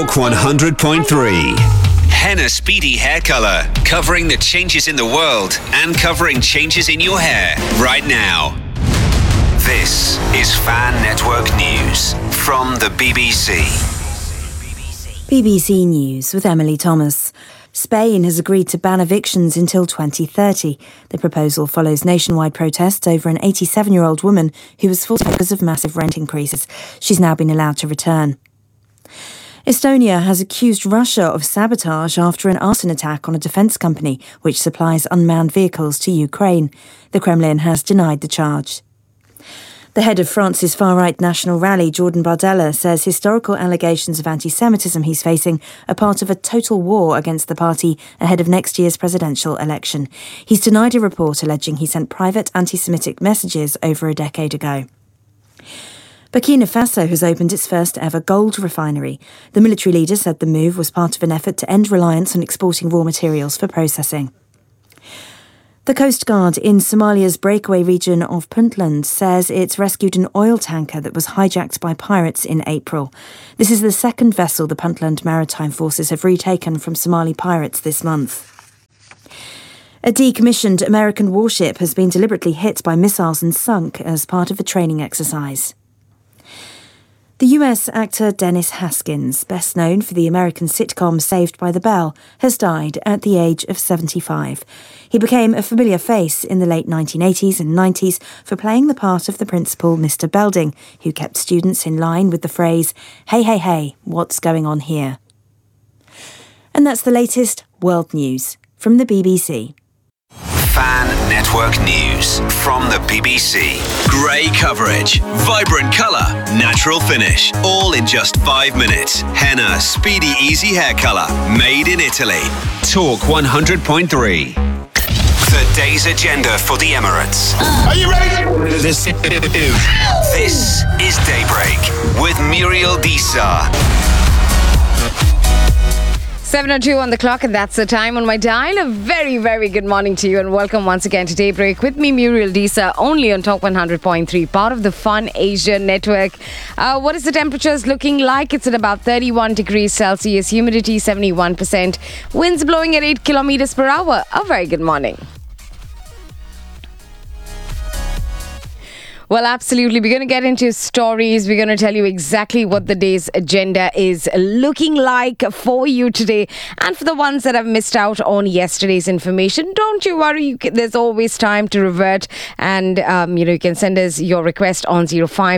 Talk 100.3. Henna Speedy Hair Color, covering the changes in the world and covering changes in your hair right now. This is Fan Network News from the BBC. BBC News with Emily Thomas. Spain has agreed to ban evictions until 2030. The proposal follows nationwide protests over an 87-year-old woman who was forced because of massive rent increases. She's now been allowed to return. Estonia has accused Russia of sabotage after an arson attack on a defence company which supplies unmanned vehicles to Ukraine. The Kremlin has denied the charge. The head of France's far-right National Rally, Jordan Bardella, says historical allegations of anti-Semitism he's facing are part of a total war against the party ahead of next year's presidential election. He's denied a report alleging he sent private anti-Semitic messages over a decade ago. Burkina Faso has opened its first ever gold refinery. The military leader said the move was part of an effort to end reliance on exporting raw materials for processing. The Coast Guard in Somalia's breakaway region of Puntland says it's rescued an oil tanker that was hijacked by pirates in April. This is the second vessel the Puntland Maritime Forces have retaken from Somali pirates this month. A decommissioned American warship has been deliberately hit by missiles and sunk as part of a training exercise. The US actor Dennis Haskins, best known for the American sitcom Saved by the Bell, has died at the age of 75. He became a familiar face in the late 1980s and 90s for playing the part of the principal, Mr. Belding, who kept students in line with the phrase, "Hey, hey, hey, what's going on here?" And that's the latest world news from the BBC. Fan Network News from the BBC. Grey coverage, vibrant colour, natural finish, all in just 5 minutes. Henna Speedy Easy Hair Colour, made in Italy. Talk 100.3. The day's agenda for the Emirates. Are you ready? This is Daybreak with Muriel Disa. 7:02 on the clock, and that's the time on my dial. A very, very good morning to you, and welcome once again to Daybreak with me, Muriel Disa, only on Talk 100.3, part of the Fun Asia network. What is the temperatures looking like? It's at about 31 degrees Celsius, humidity 71%, winds blowing at 8 kilometers per hour. A very good morning. Well, absolutely. We're going to get into stories. We're going to tell you exactly what the day's agenda is looking like for you today. And for the ones that have missed out on yesterday's information, don't you worry. There's always time to revert. And, you can send us your request on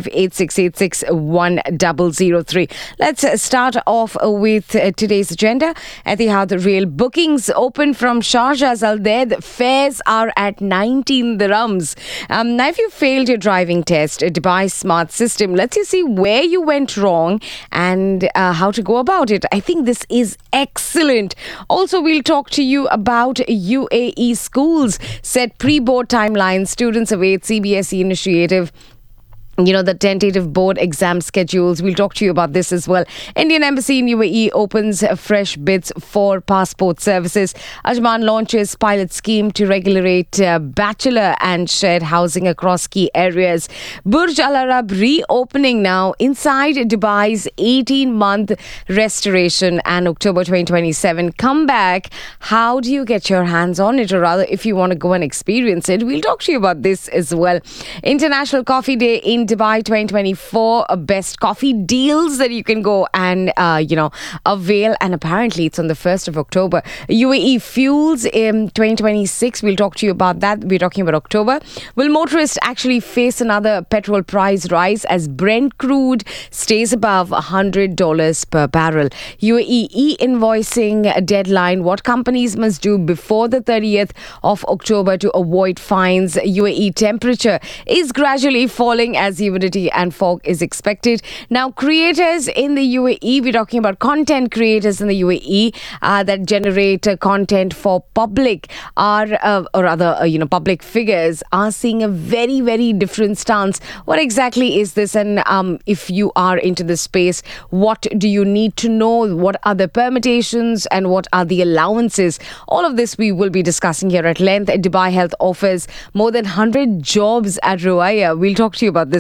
0586861003. Let's start off with today's agenda. Etihad Rail bookings open from Sharjah Al Udeid. Fares are at 19 dirhams. Now, if you failed your driving test, Dubai Smart System lets you see where you went wrong and how to go about it. I think this is excellent. Also, we'll talk to you about UAE schools. Set pre-board timelines. Students await CBSE initiative. The tentative board exam schedules. We'll talk to you about this as well. Indian Embassy in UAE opens fresh bids for passport services. Ajman launches pilot scheme to regulate bachelor and shared housing across key areas. Burj Al Arab reopening now inside Dubai's 18-month restoration and October 2027 comeback. How do you get your hands on it? Or rather, if you want to go and experience it, we'll talk to you about this as well. International Coffee Day in Dubai 2024, best coffee deals that you can go and avail, and apparently it's on the 1st of October. UAE fuels in 2026, we'll talk to you about that. We're talking about October. Will motorists actually face another petrol price rise as Brent crude stays above $100 per barrel? UAE e-invoicing deadline, what companies must do before the 30th of October to avoid fines. UAE temperature is gradually falling as humidity and fog is expected. Now, creators in the UAE, we're talking about content creators in the UAE that generate content for public public figures are seeing a very, very different stance. What exactly is this? And if you are into the space, what do you need to know? What are the permutations and what are the allowances? All of this we will be discussing here at length. Dubai Health offers more than 100 jobs at Ruaya. We'll talk to you about this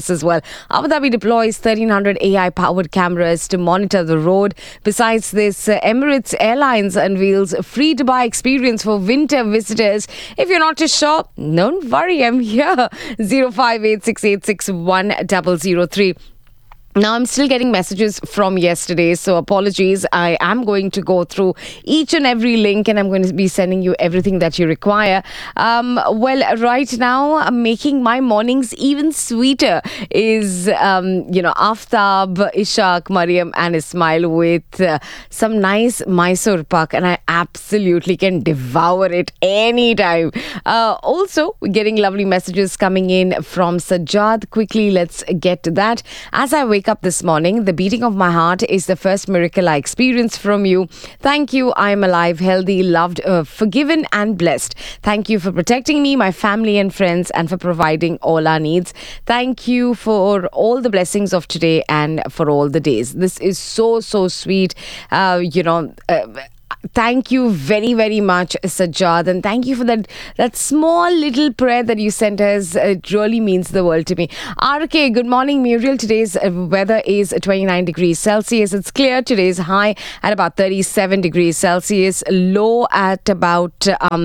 this as well. Abu Dhabi deploys 1,300 AI-powered cameras to monitor the road. Besides this, Emirates Airlines unveils a free Dubai experience for winter visitors. If you're not too sure, don't worry, I'm here. 0586861003. Now, I'm still getting messages from yesterday, so apologies. I am going to go through each and every link, and I'm going to be sending you everything that you require. Right now, making my mornings even sweeter is, Aftab, Ishaq, Mariam, and Ismail with some nice Mysore pak, and I absolutely can devour it anytime. Also, we're getting lovely messages coming in from Sajjad. Quickly, let's get to that. As I wake up this morning, the beating of my heart is the first miracle I experience from you. Thank you. I am alive, healthy, loved, forgiven and blessed. Thank you for protecting me, my family and friends, and for providing all our needs. Thank you for all the blessings of today and for all the days. This is so sweet. Thank you very, very much, Sajjad, and thank you for that small little prayer that you sent us. It really means the world to me. RK, good morning, Muriel. Today's weather is 29 degrees Celsius. It's clear. Today's high at about 37 degrees Celsius. Low at about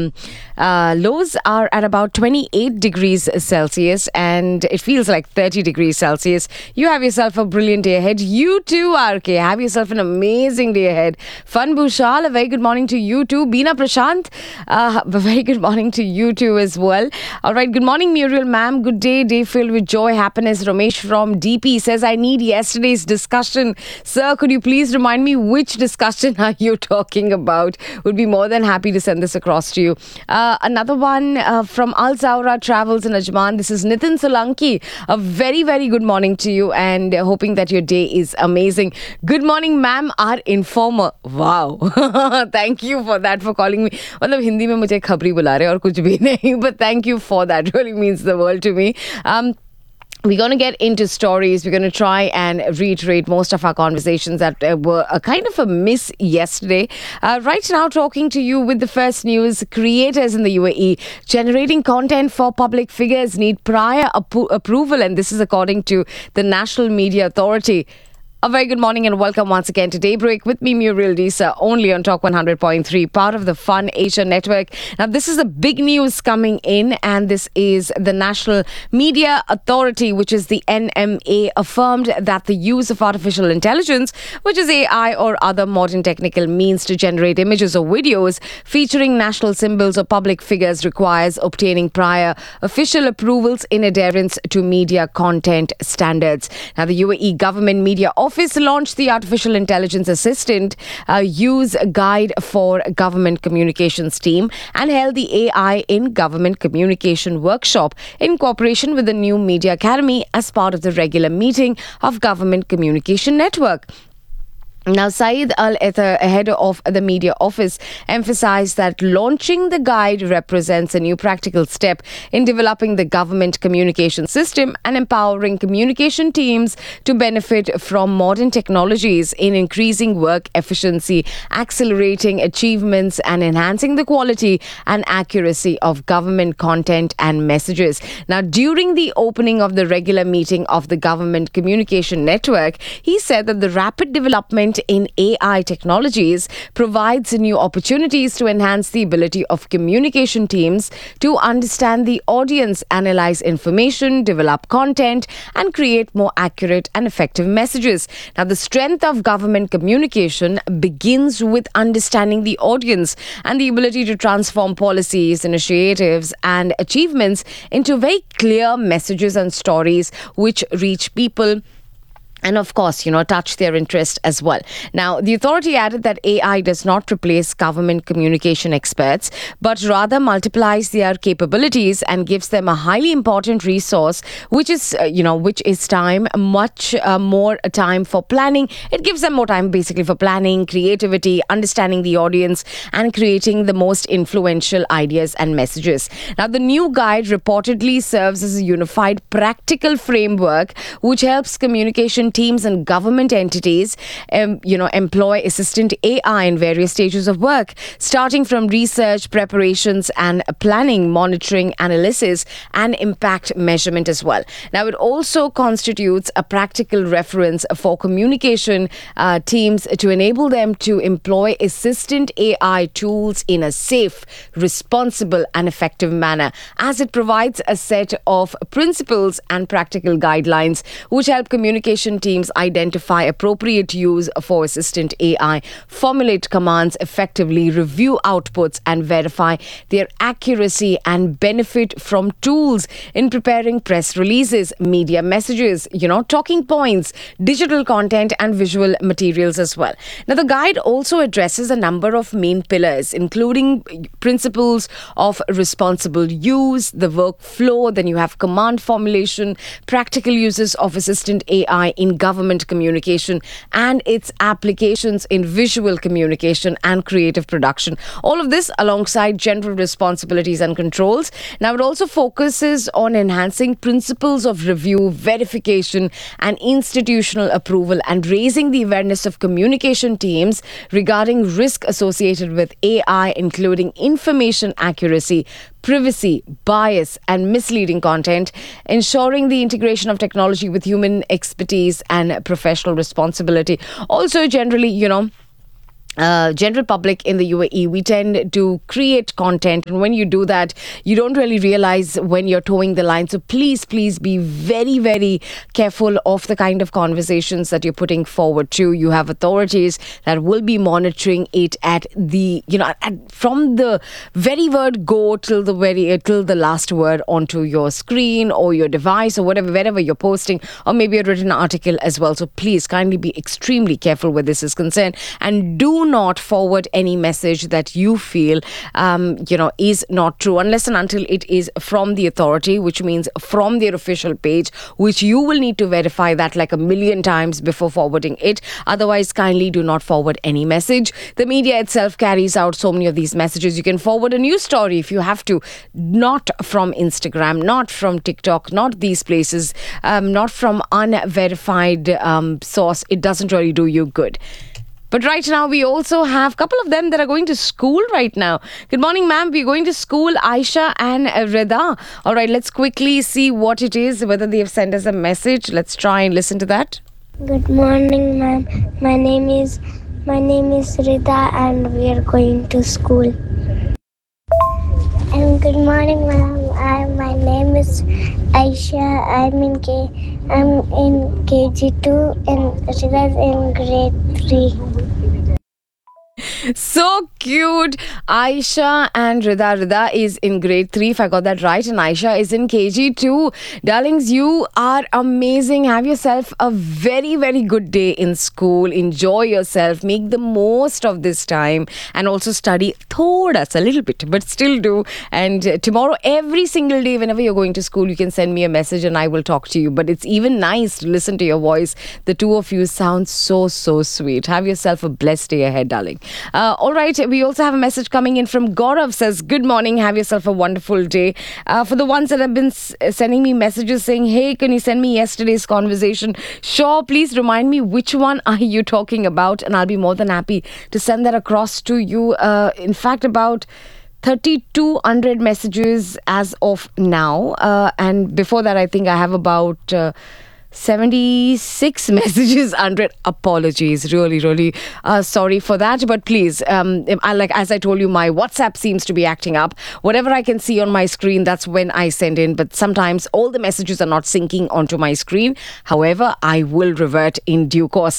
lows are at about 28 degrees Celsius, and it feels like 30 degrees Celsius. You have yourself a brilliant day ahead. You too, RK. Have yourself an amazing day ahead. Fun Bhushal, a very good morning to you too. Beena Prashant, a very good morning to you too as well. All right, good morning, Muriel ma'am. Good day. Day filled with joy, happiness. Ramesh from DP says, I need yesterday's discussion. Sir, could you please remind me which discussion are you talking about? Would be more than happy to send this across to you. Another one from Al Zawra Travels in Ajman. This is Nitin Solanki. A very, very good morning to you, and hoping that your day is amazing. Good morning, ma'am, our informer. Wow. Thank you for that, for calling me. मतलब हिंदी में मुझे खबरी बुला रहे और कुछ भी नहीं, but thank you for that. Really means the world to me. We're going to get into stories. We're going to try and reiterate most of our conversations that were a kind of a miss yesterday. Right now, talking to you with the first news, creators in the UAE generating content for public figures need prior approval, and this is according to the National Media Authority. A very good morning and welcome once again to Daybreak with me, Muriel Disa, only on Talk 100.3, part of the Fun Asia Network. Now, this is a big news coming in, and this is the National Media Authority, which is the NMA, affirmed that the use of artificial intelligence, which is AI or other modern technical means to generate images or videos featuring national symbols or public figures, requires obtaining prior official approvals in adherence to media content standards. Now, the UAE Government Media Office launched the Artificial Intelligence Assistant Use Guide for Government Communications team and held the AI in Government Communication workshop in cooperation with the New Media Academy as part of the regular meeting of Government Communication Network. Now, Saeed Al-Ether, head of the media office, emphasized that launching the guide represents a new practical step in developing the government communication system and empowering communication teams to benefit from modern technologies in increasing work efficiency, accelerating achievements, and enhancing the quality and accuracy of government content and messages. Now, during the opening of the regular meeting of the Government Communication Network, he said that the rapid development in AI technologies provides new opportunities to enhance the ability of communication teams to understand the audience, analyze information, develop content, and create more accurate and effective messages. Now, the strength of government communication begins with understanding the audience and the ability to transform policies, initiatives, and achievements into very clear messages and stories which reach people and of course, touch their interest as well. Now, the authority added that AI does not replace government communication experts, but rather multiplies their capabilities and gives them a highly important resource, which is time, much more time for planning. It gives them more time basically for planning, creativity, understanding the audience, and creating the most influential ideas and messages. Now, the new guide reportedly serves as a unified practical framework which helps communication teams and government entities, employ assistant AI in various stages of work, starting from research, preparations and planning, monitoring, analysis and impact measurement as well. Now, it also constitutes a practical reference for communication teams to enable them to employ assistant AI tools in a safe, responsible and effective manner, as it provides a set of principles and practical guidelines which help communication teams identify appropriate use for assistant AI, formulate commands effectively, review outputs and verify their accuracy, and benefit from tools in preparing press releases, media messages, talking points, digital content and visual materials as well. Now, the guide also addresses a number of main pillars, including principles of responsible use, the workflow, then you have command formulation, practical uses of assistant AI in government communication and its applications in visual communication and creative production. All of this alongside general responsibilities and controls. Now, it also focuses on enhancing principles of review, verification and institutional approval, and raising the awareness of communication teams regarding risk associated with AI, including information accuracy, privacy, bias and misleading content, ensuring the integration of technology with human expertise and professional responsibility. Also, generally, general public in the UAE, we tend to create content, and when you do that, you don't really realize when you're towing the line. So please be very, very careful of the kind of conversations that you're putting forward to. You have authorities that will be monitoring it at the, from the very word go till the last word onto your screen or your device or wherever you're posting, or maybe a written article as well. So please kindly be extremely careful where this is concerned, and do not forward any message that you feel is not true, unless and until it is from the authority, which means from their official page, which you will need to verify that like a million times before forwarding it. Otherwise, kindly do not forward any message. The media itself carries out so many of these messages. You can forward a news story if you have to, not from Instagram, not from TikTok, not these places, not from unverified source. It doesn't really do you good. But right now, we also have a couple of them that are going to school right now. Good morning, ma'am. We're going to school, Aisha and Rida. All right, let's quickly see what it is, whether they have sent us a message. Let's try and listen to that. Good morning, ma'am. My name is Rida and we are going to school. And good morning, ma'am. My name is Aisha. I'm in KG2 and Rida is in grade 3. So cute. Aisha and Rida. Rida is in grade 3, if I got that right, and Aisha is in KG2. Darlings, you are amazing. Have yourself a very, very good day in school. Enjoy yourself. Make the most of this time, and also study a little bit, but still do. And tomorrow, every single day, whenever you're going to school, you can send me a message and I will talk to you. But it's even nice to listen to your voice. The two of you sound so sweet. Have yourself a blessed day ahead, darling. All right, we also have a message coming in from Gaurav. Says, good morning, have yourself a wonderful day. For the ones that have been sending me messages saying, hey, can you send me yesterday's conversation? Sure, please remind me which one are you talking about, and I'll be more than happy to send that across to you. In fact, about 3,200 messages as of now, and before that I think I have about 76 messages, 100 apologies. Really sorry for that. But please, as I told you, my WhatsApp seems to be acting up. Whatever I can see on my screen, that's when I send in. But sometimes all the messages are not syncing onto my screen. However, I will revert in due course.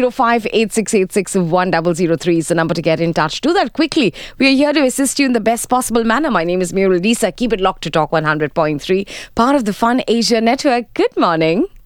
0586861003 is the number to get in touch. Do that quickly. We are here to assist you in the best possible manner. My name is Muriel Disa. Keep it locked to Talk 100.3, part of the Fun Asia Network. Good morning.